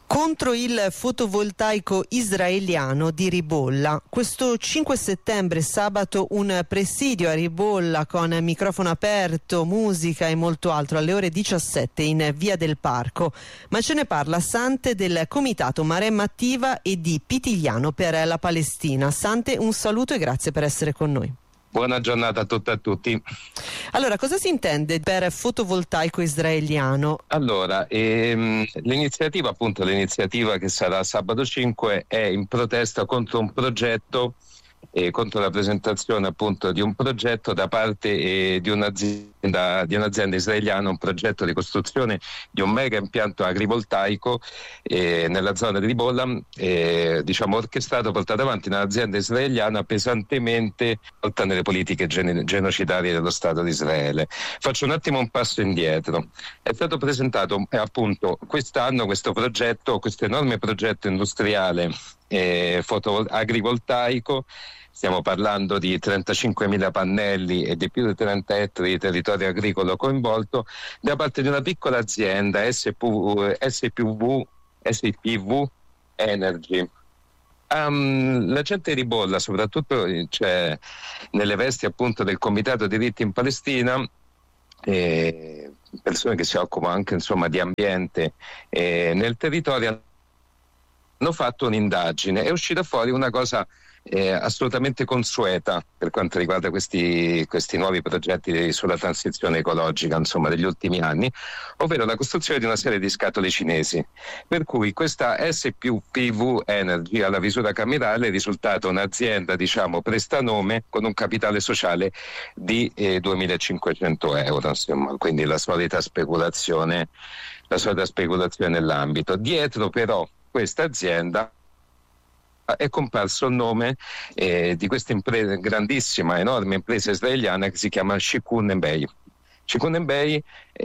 Contro il fotovoltaico israeliano di Ribolla. Questo 5 settembre, sabato, un presidio a Ribolla con microfono aperto, musica e molto altro alle ore 17 in Via del Parco. Ma ce ne parla Sante del Comitato Maremma Attiva e di Pitigliano per la Palestina. Sante, un saluto e grazie per essere con noi. Buona giornata a tutte e a tutti. Allora, cosa si intende per fotovoltaico israeliano? Allora, l'iniziativa che sarà sabato 5 è in protesta contro un progetto, contro la presentazione appunto di un progetto da parte di un'azienda israeliana, un progetto di costruzione di un mega impianto agrivoltaico nella zona di Ribolla, orchestrato, portato avanti dall'azienda israeliana pesantemente volta nelle politiche genocidarie dello Stato di Israele. Faccio un attimo un passo indietro. È stato presentato appunto quest'anno questo enorme progetto industriale agrivoltaico. Stiamo parlando di 35.000 pannelli e di più di 30 ettari di territorio agricolo coinvolto da parte di una piccola azienda SPV Energy. La gente di Ribolla, soprattutto nelle vesti appunto del Comitato Diritti in Palestina, persone che si occupano anche di ambiente nel territorio, hanno fatto un'indagine. È uscita fuori una cosa assolutamente consueta per quanto riguarda questi nuovi progetti sulla transizione ecologica degli ultimi anni, ovvero la costruzione di una serie di scatole cinesi, per cui questa SPV Energy alla visura camerale è risultata un'azienda prestanome con un capitale sociale di 2.500 euro, quindi la solita speculazione nell'ambito. Dietro però questa azienda è comparso il nome di questa impresa, grandissima, enorme impresa israeliana che si chiama Shikun Bay. Shikun Bay,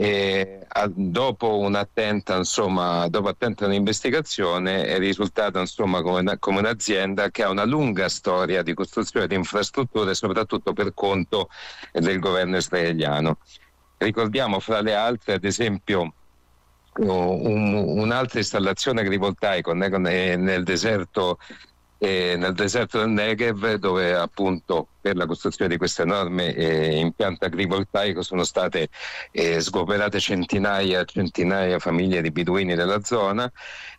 dopo attenta investigazione, è risultata come un'azienda che ha una lunga storia di costruzione di infrastrutture, soprattutto per conto del governo israeliano. Ricordiamo fra le altre, ad esempio, un'altra installazione agrivoltaica nel deserto del Negev, dove appunto per la costruzione di questo enorme impianto agrivoltaico sono state sgoperate centinaia di famiglie di beduini della zona,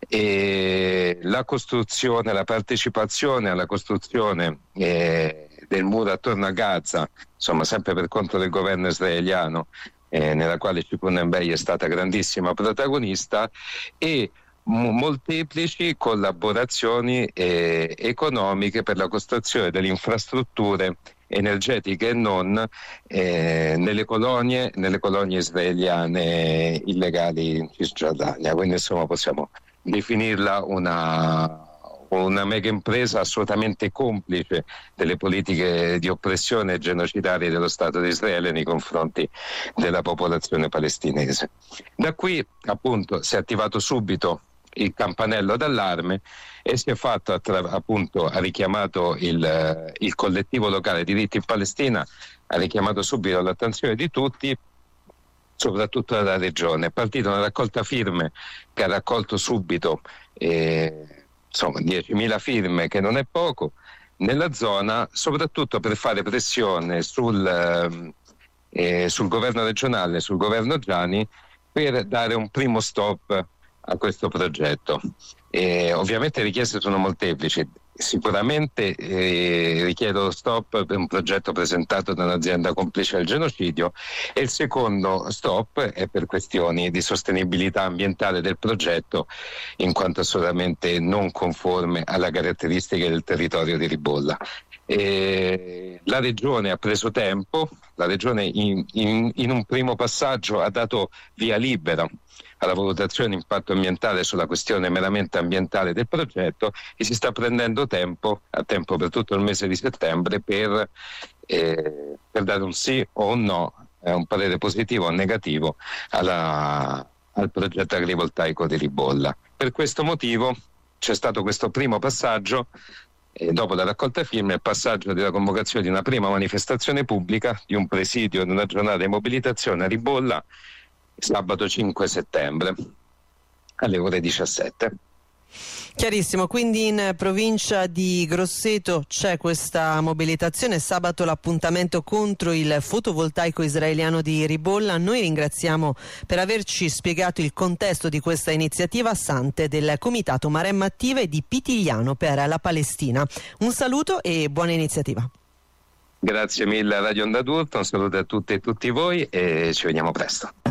e la partecipazione alla costruzione del muro attorno a Gaza, sempre per conto del governo israeliano, nella quale Shikun Bay è stata grandissima protagonista, e molteplici collaborazioni economiche per la costruzione delle infrastrutture energetiche e non nelle colonie israeliane illegali in Cisgiordania. Quindi possiamo definirla una mega impresa assolutamente complice delle politiche di oppressione genocidarie dello Stato di Israele nei confronti della popolazione palestinese. Da qui appunto si è attivato subito il campanello d'allarme e si è fatto ha richiamato il collettivo locale Diritti in Palestina, ha richiamato subito l'attenzione di tutti, soprattutto dalla regione. È partita una raccolta firme che ha raccolto subito 10.000 firme, che non è poco, nella zona, soprattutto per fare pressione sul governo regionale, sul governo Giani, per dare un primo stop a questo progetto. Ovviamente le richieste sono molteplici. Sicuramente richiede lo stop per un progetto presentato da un'azienda complice del genocidio, e il secondo stop è per questioni di sostenibilità ambientale del progetto, in quanto assolutamente non conforme alle caratteristiche del territorio di Ribolla. La regione ha preso tempo, la regione in un primo passaggio ha dato via libera alla valutazione di impatto ambientale sulla questione meramente ambientale del progetto, e si sta prendendo tempo per tutto il mese di settembre per dare un sì o un no, un parere positivo o negativo al progetto agrivoltaico di Ribolla. Per questo motivo c'è stato questo primo passaggio, e dopo la raccolta firme il passaggio della convocazione di una prima manifestazione pubblica, di un presidio, di una giornata di mobilitazione a Ribolla, sabato 5 settembre alle ore 17. Chiarissimo, quindi in provincia di Grosseto c'è questa mobilitazione, sabato l'appuntamento contro il fotovoltaico israeliano di Ribolla. Noi ringraziamo per averci spiegato il contesto di questa iniziativa Sante del Comitato Maremma Attiva e di Pitigliano per la Palestina. Un saluto e buona iniziativa. Grazie mille a Radio Onda d'Urto, un saluto a tutte e tutti voi e ci vediamo presto.